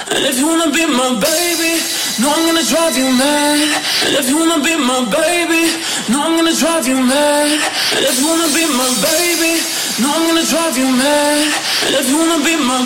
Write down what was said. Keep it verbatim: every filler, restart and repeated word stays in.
And if you wanna be my baby, no, I'm gonna drive you mad. And if you wanna be my baby, no, I'm gonna drive you mad. And if you wanna be my baby, no, I'm gonna drive you mad. And if you wanna be my